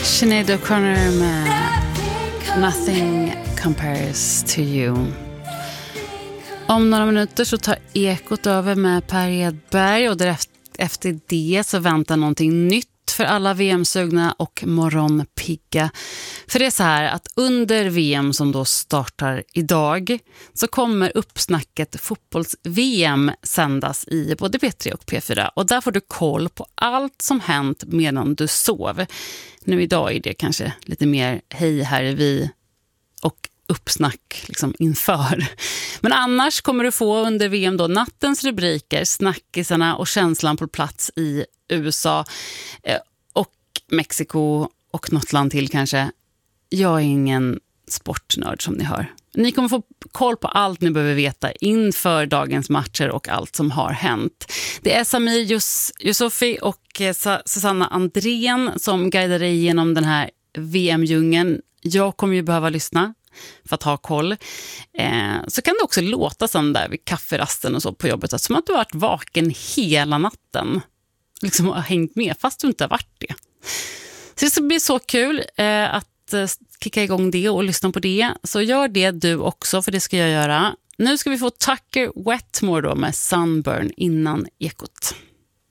Sinead O'Connor med Nothing Compares to You. Om några minuter så tar Ekot över med Per Edberg och efter det så väntar någonting nytt för alla VM-sugna och morgonpigga. För det är så här att under VM som då startar idag så kommer uppsnacket fotbolls-VM sändas i både P3 och P4. Och där får du koll på allt som hänt medan du sov. Nu idag är det kanske lite mer hej här är vi och uppsnack liksom inför. Men annars kommer du få under VM då nattens rubriker, snackisarna och känslan på plats i USA och Mexiko och något land till kanske. Jag är ingen sportnörd som ni hör. Ni kommer få koll på allt ni behöver veta inför dagens matcher och allt som har hänt. Det är Samir Yusufi och Susanna Andrén som guidar dig genom den här VM-djungeln. Jag kommer ju behöva lyssna för att ha koll. Så kan det också låta som där vid kafferasten och så på jobbet, som att du har varit vaken hela natten. Liksom har hängt med fast du inte har varit det. Så det ska bli så kul att kicka igång det och lyssna på det. Så gör det du också, för det ska jag göra. Nu ska vi få Tucker Wetmore då med Sunburn innan Ekot.